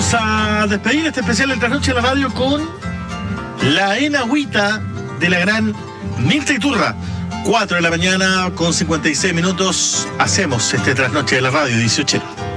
Vamos a despedir este especial del Trasnoche de la Radio con la enagüita de la gran Mirta Iturra. 4 de la mañana con 56 minutos. Hacemos este Trasnoche de la Radio 18.